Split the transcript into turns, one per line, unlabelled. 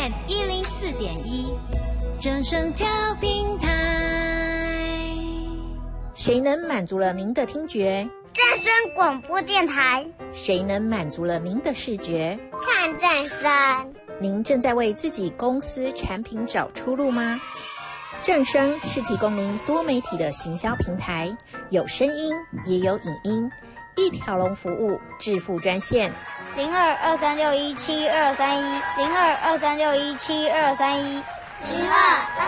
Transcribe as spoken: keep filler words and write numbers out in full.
F M 一零四点一，正声调频台。
谁能满足了您的听觉？
正声广播电台。
谁能满足了您的视觉？
看正声。
您正在为自己公司产品找出路吗？正声是提供您多媒体的行销平台，有声音也有影音，一条龙服务，致富专线
零二二三六一七二三一零二二三六一七二三一零二二